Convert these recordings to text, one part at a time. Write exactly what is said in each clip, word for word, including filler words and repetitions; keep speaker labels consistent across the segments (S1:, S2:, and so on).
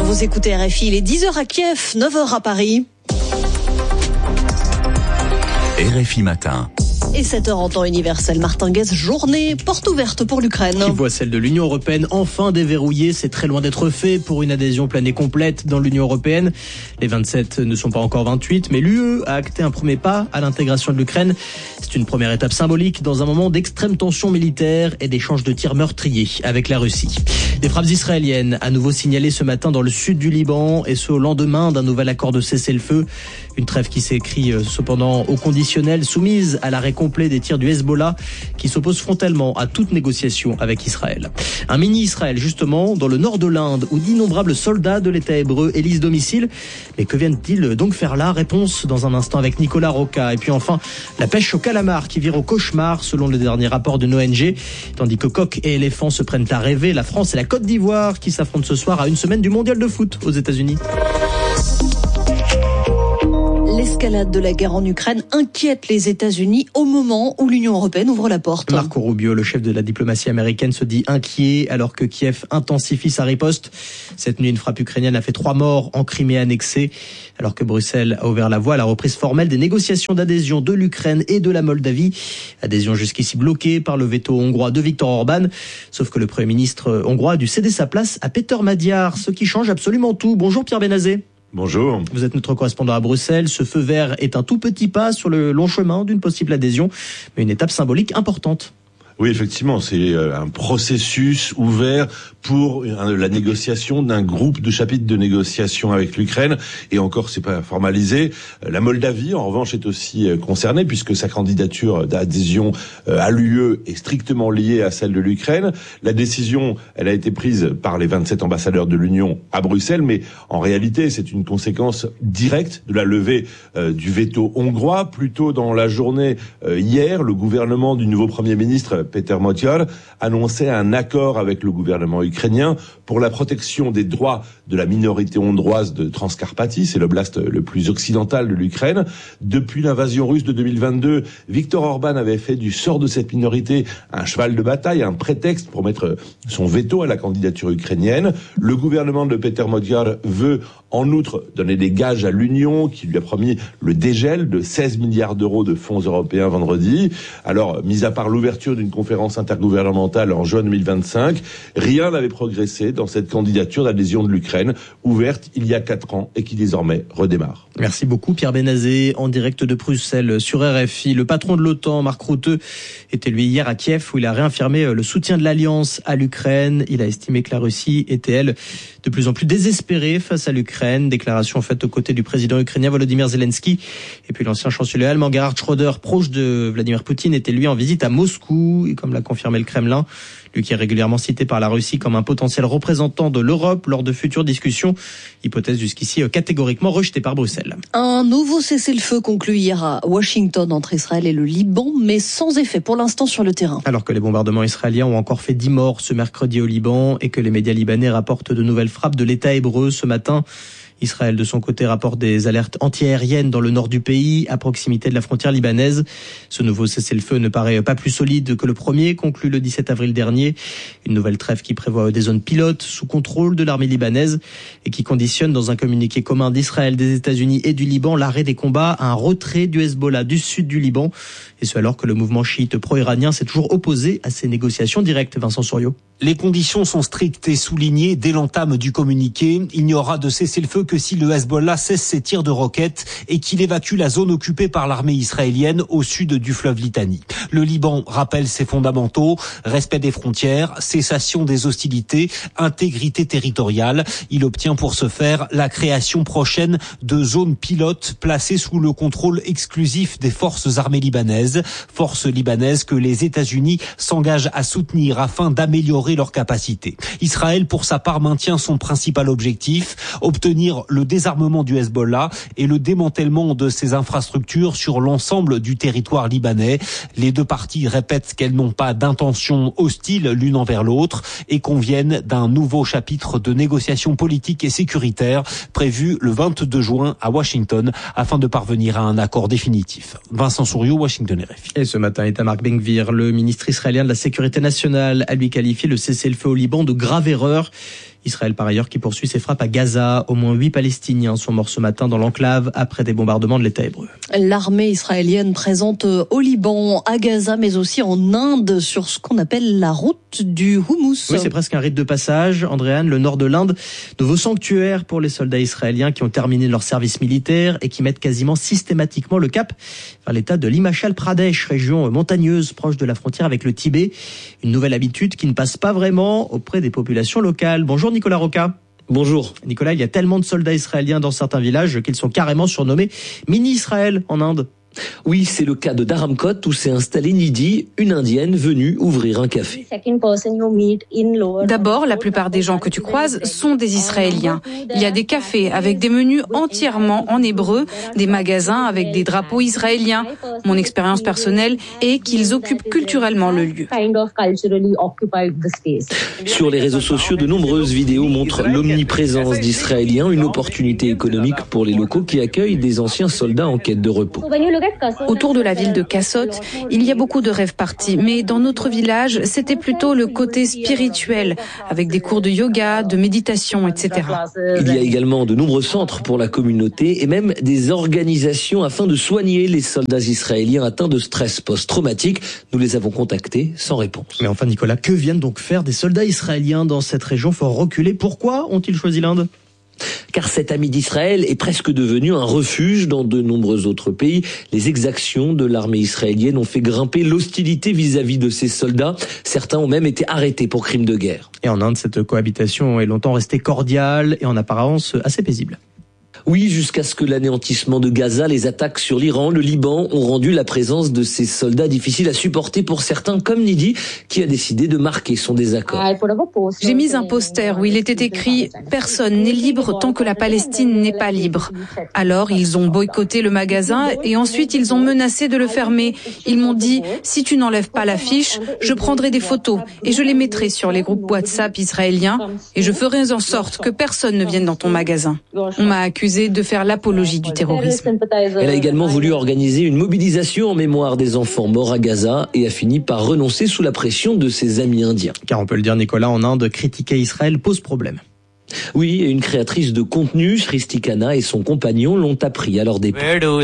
S1: Vous écoutez R F I, il est dix heures à Kiev, neuf heures à Paris.
S2: R F I Matin.
S1: Et sept heures en temps universel. Martin Guez, journée porte ouverte pour l'Ukraine.
S3: Qui voit celle de l'Union européenne enfin déverrouillée. C'est très loin d'être fait pour une adhésion pleine et complète dans l'Union européenne. Les vingt-sept ne sont pas encore vingt-huit, mais l'U E a acté un premier pas à l'intégration de l'Ukraine. C'est une première étape symbolique dans un moment d'extrême tension militaire et d'échanges de tirs meurtriers avec la Russie. Des frappes israéliennes à nouveau signalées ce matin dans le sud du Liban, et ce au lendemain d'un nouvel accord de cessez-le-feu. Une trêve qui s'écrit cependant au conditionnel, soumise à l'arrêt complet des tirs du Hezbollah, qui s'oppose frontalement à toute négociation avec Israël. Un mini-Israël justement dans le nord de l'Inde, où d'innombrables soldats de l'État hébreu élisent domicile. Mais que viennent-ils donc faire là? Réponse dans un instant avec Nicolas Roca. Et puis enfin, la pêche au calamar qui vire au cauchemar selon le dernier rapport d'une O N G. Tandis que coqs et éléphants se prennent à rêver, la France et la Côte d'Ivoire qui s'affrontent ce soir à une semaine du mondial de foot aux États-Unis.
S1: L'escalade de la guerre en Ukraine inquiète les États-Unis au moment où l'Union européenne ouvre la porte.
S3: Marco Rubio, le chef de la diplomatie américaine, se dit inquiet alors que Kiev intensifie sa riposte. Cette nuit, une frappe ukrainienne a fait trois morts en Crimée annexée, alors que Bruxelles a ouvert la voie à la reprise formelle des négociations d'adhésion de l'Ukraine et de la Moldavie. Adhésion jusqu'ici bloquée par le veto hongrois de Viktor Orban. Sauf que le Premier ministre hongrois a dû céder sa place à Péter Magyar, ce qui change absolument tout. Bonjour Pierre Benazé.
S4: Bonjour.
S3: Vous êtes notre correspondant à Bruxelles. Ce feu vert est un tout petit pas sur le long chemin d'une possible adhésion, mais une étape symbolique importante.
S4: Oui, effectivement, c'est un processus ouvert pour la négociation d'un groupe de chapitres de négociation avec l'Ukraine. Et encore, c'est pas formalisé. La Moldavie, en revanche, est aussi concernée puisque sa candidature d'adhésion à l'U E est strictement liée à celle de l'Ukraine. La décision, elle a été prise par les vingt-sept ambassadeurs de l'Union à Bruxelles, mais en réalité, c'est une conséquence directe de la levée euh, du veto hongrois. Plus tôt dans la journée, euh, hier, le gouvernement du nouveau Premier ministre Péter Magyar annonçait un accord avec le gouvernement ukrainien pour la protection des droits de la minorité hongroise de Transcarpathie, c'est l'oblast le plus occidental de l'Ukraine. Depuis l'invasion russe de deux mille vingt-deux, Viktor Orban avait fait du sort de cette minorité un cheval de bataille, un prétexte pour mettre son veto à la candidature ukrainienne. Le gouvernement de Péter Magyar veut en outre donner des gages à l'Union qui lui a promis le dégel de seize milliards d'euros de fonds européens vendredi. Alors, mis à part l'ouverture d'une conférence intergouvernementale en juin deux mille vingt-cinq, rien n'avait progressé dans cette candidature d'adhésion de l'Ukraine, ouverte il y a quatre ans et qui désormais redémarre.
S3: Merci beaucoup Pierre Benazé, en direct de Bruxelles sur R F I. Le patron de l'OTAN, Mark Rutte, était lui hier à Kiev où il a réaffirmé le soutien de l'Alliance à l'Ukraine. Il a estimé que la Russie était, elle, de plus en plus désespérée face à l'Ukraine. Déclaration faite aux côtés du président ukrainien Volodymyr Zelensky. Et puis l'ancien chancelier allemand Gerhard Schröder, proche de Vladimir Poutine, était lui en visite à Moscou. Et comme l'a confirmé le Kremlin, lui qui est régulièrement cité par la Russie comme un potentiel représentant de l'Europe lors de futures discussions, hypothèse jusqu'ici catégoriquement rejetée par Bruxelles.
S1: Un nouveau cessez-le-feu conclu hier à Washington entre Israël et le Liban, mais sans effet pour l'instant sur le terrain.
S3: Alors que les bombardements israéliens ont encore fait dix morts ce mercredi au Liban et que les médias libanais rapportent de nouvelles frappes de l'État hébreu ce matin, Israël, de son côté, rapporte des alertes antiaériennes dans le nord du pays, à proximité de la frontière libanaise. Ce nouveau cessez-le-feu ne paraît pas plus solide que le premier, conclu le dix-sept avril dernier. Une nouvelle trêve qui prévoit des zones pilotes sous contrôle de l'armée libanaise et qui conditionne dans un communiqué commun d'Israël, des États-Unis et du Liban l'arrêt des combats à un retrait du Hezbollah du sud du Liban. Et ce alors que le mouvement chiite pro-iranien s'est toujours opposé à ces négociations directes. Vincent Souriau.
S5: Les conditions sont strictes et soulignées dès l'entame du communiqué. Il n'y aura de cessez-le-feu que si le Hezbollah cesse ses tirs de roquettes et qu'il évacue la zone occupée par l'armée israélienne au sud du fleuve Litani. Le Liban rappelle ses fondamentaux, respect des frontières, cessation des hostilités, intégrité territoriale. Il obtient pour ce faire la création prochaine de zones pilotes placées sous le contrôle exclusif des forces armées libanaises. Forces libanaises que les États-Unis s'engagent à soutenir afin d'améliorer leurs capacités. Israël, pour sa part, maintient son principal objectif, obtenir le désarmement du Hezbollah et le démantèlement de ses infrastructures sur l'ensemble du territoire libanais. Les deux parties répètent qu'elles n'ont pas d'intention hostile l'une envers l'autre et conviennent d'un nouveau chapitre de négociations politiques et sécuritaires prévu le vingt-deux juin à Washington afin de parvenir à un accord définitif. Vincent Souriau, Washington R F I.
S3: Et ce matin, Itamar Ben-Gvir, le ministre israélien de la Sécurité nationale, a lui qualifié le cessez-le-feu au Liban de grave erreur. Israël par ailleurs qui poursuit ses frappes à Gaza. Au moins huit Palestiniens sont morts ce matin dans l'enclave après des bombardements de l'État hébreu.
S1: L'armée israélienne présente au Liban, à Gaza, mais aussi en Inde sur ce qu'on appelle la route du houmous.
S3: Oui, c'est presque un rite de passage. Andréane, le nord de l'Inde, nouveau sanctuaire pour les soldats israéliens qui ont terminé leur service militaire et qui mettent quasiment systématiquement le cap vers l'état de l'Himachal Pradesh, région montagneuse proche de la frontière avec le Tibet. Une nouvelle habitude qui ne passe pas vraiment auprès des populations locales. Bonjour Nicolas Roca.
S6: Bonjour.
S3: Nicolas, il y a tellement de soldats israéliens dans certains villages qu'ils sont carrément surnommés mini-Israël en Inde.
S6: Oui, c'est le cas de Dharamkot où s'est installée Nidhi, une indienne venue ouvrir un café.
S7: D'abord, la plupart des gens que tu croises sont des Israéliens. Il y a des cafés avec des menus entièrement en hébreu, des magasins avec des drapeaux israéliens. Mon expérience personnelle est qu'ils occupent culturellement le lieu.
S6: Sur les réseaux sociaux, de nombreuses vidéos montrent l'omniprésence d'Israéliens, une opportunité économique pour les locaux qui accueillent des anciens soldats en quête de repos.
S7: Autour de la ville de Kassot, il y a beaucoup de rêves partis, mais dans notre village, c'était plutôt le côté spirituel, avec des cours de yoga, de méditation, et cetera.
S6: Il y a également de nombreux centres pour la communauté et même des organisations afin de soigner les soldats israéliens atteints de stress post-traumatique. Nous les avons contactés sans réponse.
S3: Mais enfin Nicolas, que viennent donc faire des soldats israéliens dans cette région fort reculée? Pourquoi ont-ils choisi l'Inde?
S6: Car cet ami d'Israël est presque devenu un refuge dans de nombreux autres pays. Les exactions de l'armée israélienne ont fait grimper l'hostilité vis-à-vis de ces soldats. Certains ont même été arrêtés pour crimes de guerre.
S3: Et en Inde, cette cohabitation est longtemps restée cordiale et en apparence assez paisible.
S6: Oui, jusqu'à ce que l'anéantissement de Gaza, les attaques sur l'Iran, le Liban ont rendu la présence de ces soldats difficile à supporter pour certains, comme Nidhi, qui a décidé de marquer son désaccord.
S7: J'ai mis un poster où il était écrit « Personne n'est libre tant que la Palestine n'est pas libre ». Alors, ils ont boycotté le magasin et ensuite ils ont menacé de le fermer. Ils m'ont dit « Si tu n'enlèves pas l'affiche, je prendrai des photos et je les mettrai sur les groupes WhatsApp israéliens et je ferai en sorte que personne ne vienne dans ton magasin ». On m'a accusé de faire l'apologie du terrorisme.
S6: Elle a également voulu organiser une mobilisation en mémoire des enfants morts à Gaza et a fini par renoncer sous la pression de ses amis indiens.
S3: Car on peut le dire Nicolas, en Inde, critiquer Israël pose problème.
S6: Oui, et une créatrice de contenu, Srishti Khanna et son compagnon l'ont appris à leur dépens.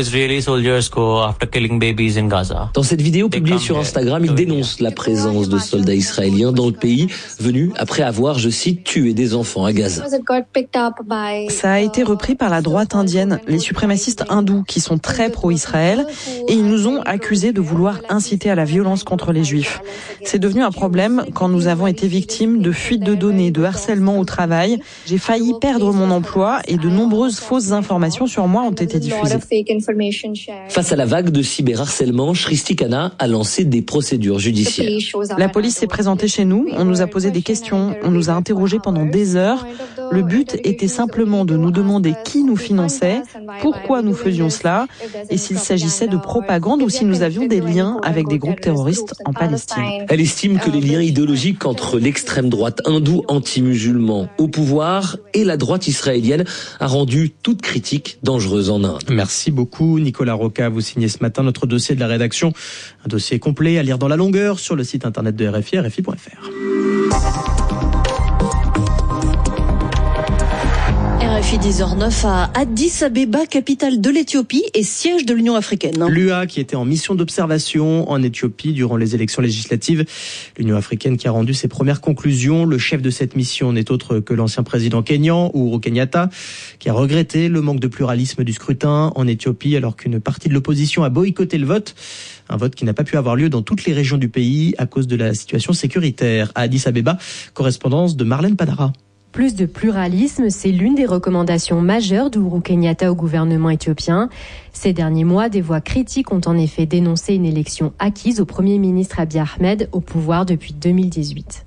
S6: Dans cette vidéo publiée sur Instagram, ils dénoncent la présence de soldats israéliens dans le pays, venus après avoir, je cite, tué des enfants à Gaza.
S8: Ça a été repris par la droite indienne, les suprémacistes hindous qui sont très pro-Israël, et ils nous ont accusés de vouloir inciter à la violence contre les juifs. C'est devenu un problème quand nous avons été victimes de fuites de données, de harcèlement au travail. J'ai failli perdre mon emploi et de nombreuses fausses informations sur moi ont été diffusées.
S6: Face à la vague de cyberharcèlement, Srishti Khanna a lancé des procédures judiciaires.
S8: La police s'est présentée chez nous, on nous a posé des questions, on nous a interrogés pendant des heures. Le but était simplement de nous demander qui nous finançait, pourquoi nous faisions cela, et s'il s'agissait de propagande ou si nous avions des liens avec des groupes terroristes en Palestine.
S6: Elle estime que les liens idéologiques entre l'extrême droite hindoue anti-musulman au pouvoir et la droite israélienne a rendu toute critique dangereuse en Inde.
S3: Merci beaucoup Nicolas Roca. Vous signez ce matin notre dossier de la rédaction. Un dossier complet à lire dans la longueur sur le site internet de R F I, R F I point F R.
S1: R F I dix heures neuf à Addis Abeba, capitale de l'Éthiopie et siège de l'Union africaine.
S3: L'U A qui était en mission d'observation en Éthiopie durant les élections législatives. L'Union africaine qui a rendu ses premières conclusions. Le chef de cette mission n'est autre que l'ancien président kényan, Uhuru Kenyatta, qui a regretté le manque de pluralisme du scrutin en Éthiopie alors qu'une partie de l'opposition a boycotté le vote. Un vote qui n'a pas pu avoir lieu dans toutes les régions du pays à cause de la situation sécuritaire. À Addis Abeba, correspondance de Marlène Padara.
S9: Plus de pluralisme, c'est l'une des recommandations majeures d'Uhuru Kenyatta au gouvernement éthiopien. Ces derniers mois, des voix critiques ont en effet dénoncé une élection acquise au Premier ministre Abiy Ahmed au pouvoir depuis deux mille dix-huit.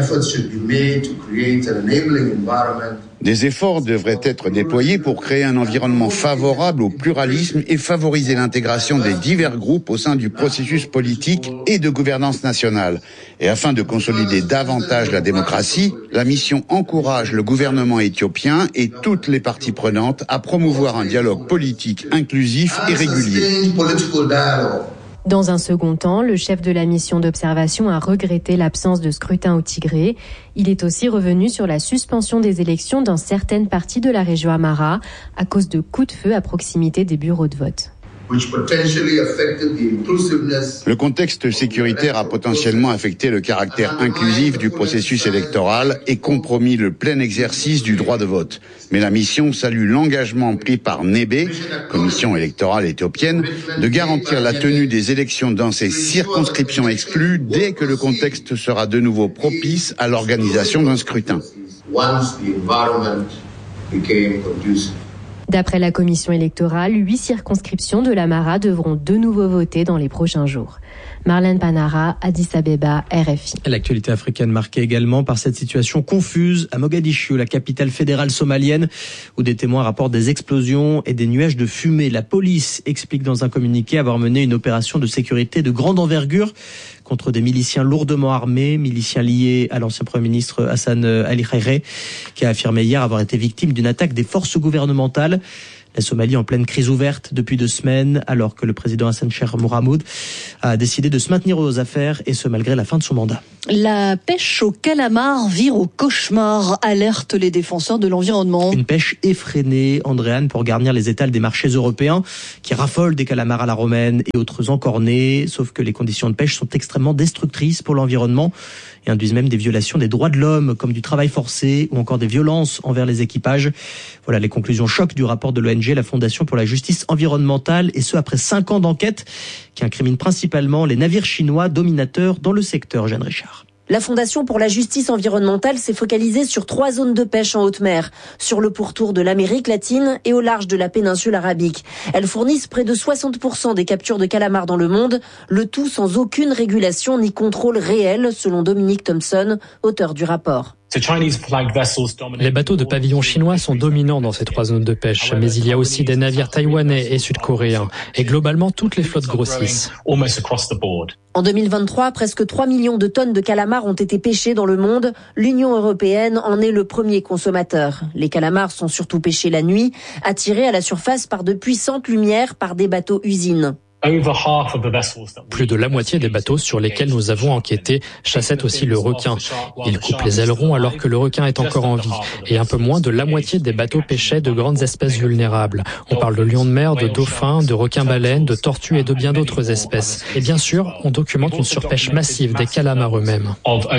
S10: Des efforts devraient être déployés pour créer un environnement favorable au pluralisme et favoriser l'intégration des divers groupes au sein du processus politique et de gouvernance nationale. Et afin de consolider davantage la démocratie, la mission encourage le gouvernement éthiopien et toutes les parties prenantes à promouvoir un dialogue politique inclusif et régulier.
S9: Dans un second temps, le chef de la mission d'observation a regretté l'absence de scrutin au Tigré. Il est aussi revenu sur la suspension des élections dans certaines parties de la région Amara à cause de coups de feu à proximité des bureaux de vote.
S10: Le contexte sécuritaire a potentiellement affecté le caractère inclusif du processus électoral et compromis le plein exercice du droit de vote. Mais la mission salue l'engagement pris par Nébé, commission électorale éthiopienne, de garantir la tenue des élections dans ces circonscriptions exclues dès que le contexte sera de nouveau propice à l'organisation d'un scrutin.
S9: D'après la commission électorale, huit circonscriptions de l'Amara devront de nouveau voter dans les prochains jours. Marlène Panara, Addis Abeba, R F I.
S3: L'actualité africaine marquée également par cette situation confuse à Mogadiscio, la capitale fédérale somalienne, où des témoins rapportent des explosions et des nuages de fumée. La police explique dans un communiqué avoir mené une opération de sécurité de grande envergure contre des miliciens lourdement armés, miliciens liés à l'ancien Premier ministre Hassan Ali Khairé, qui a affirmé hier avoir été victime d'une attaque des forces gouvernementales. La Somalie en pleine crise ouverte depuis deux semaines, alors que le président Hassan Sheikh Mohamud a décidé de se maintenir aux affaires, et ce malgré la fin de son mandat.
S1: La pêche au calamar vire au cauchemar, alertent les défenseurs de l'environnement.
S3: Une pêche effrénée, Andréane, pour garnir les étals des marchés européens, qui raffolent des calamars à la romaine et autres encornés, sauf que les conditions de pêche sont extrêmement destructrices pour l'environnement et induisent même des violations des droits de l'homme, comme du travail forcé ou encore des violences envers les équipages. Voilà les conclusions choc du rapport de l'O N G, la Fondation pour la justice environnementale, et ce après cinq ans d'enquête qui incriminent principalement les navires chinois dominateurs dans le secteur. Jeanne Richard.
S11: La Fondation pour la justice environnementale s'est focalisée sur trois zones de pêche en haute mer, sur le pourtour de l'Amérique latine et au large de la péninsule arabique. Elles fournissent près de soixante pour cent des captures de calamars dans le monde, le tout sans aucune régulation ni contrôle réel, selon Dominique Thompson, auteur du rapport.
S12: Les bateaux de pavillon chinois sont dominants dans ces trois zones de pêche, mais il y a aussi des navires taïwanais et sud-coréens. Et globalement, toutes les flottes grossissent.
S11: En deux mille vingt-trois, presque trois millions de tonnes de calamars ont été pêchés dans le monde. L'Union européenne en est le premier consommateur. Les calamars sont surtout pêchés la nuit, attirés à la surface par de puissantes lumières par des bateaux-usines.
S12: Plus de la moitié des bateaux sur lesquels nous avons enquêté chassaient aussi le requin. Ils coupent les ailerons alors que le requin est encore en vie. Et un peu moins de la moitié des bateaux pêchaient de grandes espèces vulnérables. On parle de lions de mer, de dauphins, de requins-baleines, de tortues et de bien d'autres espèces. Et bien sûr, on documente une surpêche massive des calamars eux-mêmes.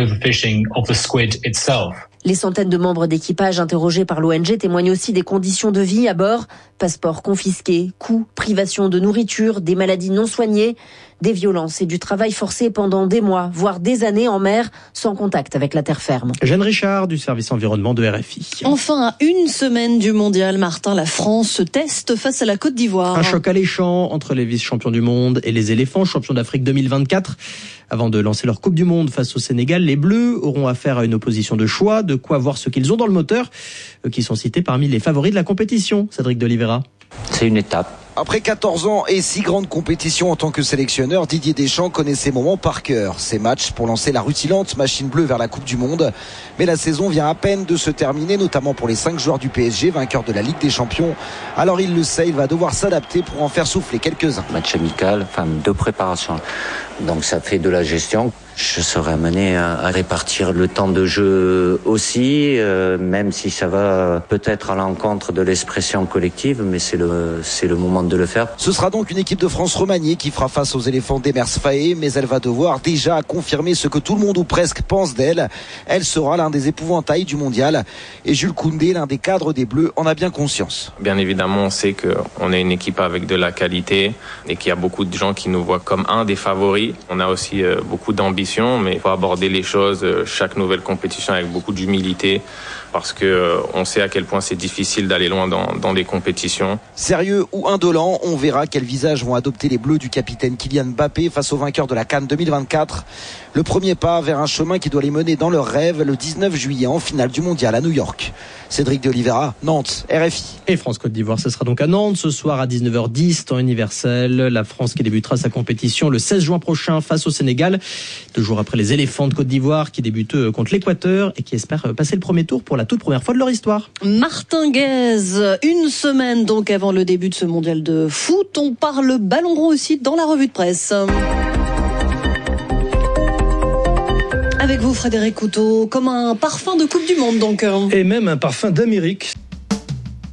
S11: Les centaines de membres d'équipage interrogés par l'O N G témoignent aussi des conditions de vie à bord. Passeports confisqués, coups, privation de nourriture, des maladies non soignées, des violences et du travail forcé pendant des mois, voire des années en mer, sans contact avec la terre ferme.
S3: Jeanne Richard du service environnement de R F I.
S1: Enfin, à une semaine du mondial, Martin, la France se teste face à la Côte d'Ivoire.
S3: Un choc alléchant entre les vice-champions du monde et les éléphants, champions d'Afrique deux mille vingt-quatre. Avant de lancer leur Coupe du Monde face au Sénégal, les Bleus auront affaire à une opposition de choix, de quoi voir ce qu'ils ont dans le moteur, qui sont cités parmi les favoris de la compétition. Cédric de Oliveira.
S13: C'est une étape. Après quatorze ans et six grandes compétitions en tant que sélectionneur, Didier Deschamps connaît ces moments par cœur. Ces matchs pour lancer la rutilante machine bleue vers la Coupe du Monde. Mais la saison vient à peine de se terminer, notamment pour les cinq joueurs du P S G, vainqueurs de la Ligue des Champions. Alors il le sait, il va devoir s'adapter pour en faire souffler quelques-uns.
S14: Match amical, enfin de préparation. Donc ça fait de la gestion. Je serai amené à répartir le temps de jeu aussi, euh, même si ça va peut-être à l'encontre de l'expression collective, mais c'est le, c'est le moment de le faire.
S13: Ce sera donc une équipe de France remaniée qui fera face aux éléphants d'Emers Faé, mais elle va devoir déjà confirmer ce que tout le monde ou presque pense d'elle. Elle sera l'un des épouvantails du mondial. Et Jules Koundé, l'un des cadres des Bleus, en a bien conscience.
S15: Bien évidemment, on sait qu'on est une équipe avec de la qualité et qu'il y a beaucoup de gens qui nous voient comme un des favoris. On a aussi euh, beaucoup d'ambition. Mais il faut aborder les choses, chaque nouvelle compétition avec beaucoup d'humilité, parce que euh, on sait à quel point c'est difficile d'aller loin dans, dans des compétitions.
S13: Sérieux ou indolent, on verra quel visage vont adopter les Bleus du capitaine Kylian Mbappé face au vainqueur de la CAN deux mille vingt-quatre. Le premier pas vers un chemin qui doit les mener dans leur rêve le dix-neuf juillet en finale du mondial à New York. Cédric de Oliveira, Nantes, R F I.
S3: Et France-Côte d'Ivoire, ce sera donc à Nantes ce soir à dix-neuf heures dix, temps universel. La France qui débutera sa compétition le seize juin prochain face au Sénégal. Deux jours après les éléphants de Côte d'Ivoire qui débutent contre l'Équateur et qui espèrent passer le premier tour pour la toute première fois de leur histoire.
S1: Martin Guez, une semaine donc avant le début de ce mondial de foot. On parle ballon rond aussi dans la revue de presse. Avec vous, Frédéric Couteau, comme un parfum de Coupe du Monde donc.
S16: Et même un parfum d'Amérique.